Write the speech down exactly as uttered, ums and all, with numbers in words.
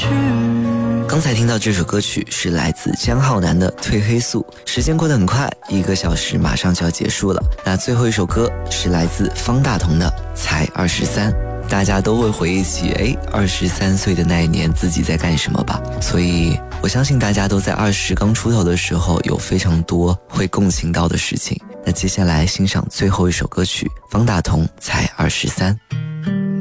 刚才听到这首歌曲是来自江浩南的《褪黑素》，时间过得很快，一个小时马上就要结束了。那最后一首歌是来自方大同的《才二十三》，大家都会回忆起，哎，二十三岁的那一年自己在干什么吧？所以我相信大家都在二十刚出头的时候有非常多会共情到的事情。那接下来欣赏最后一首歌曲，方大同《才二十三》。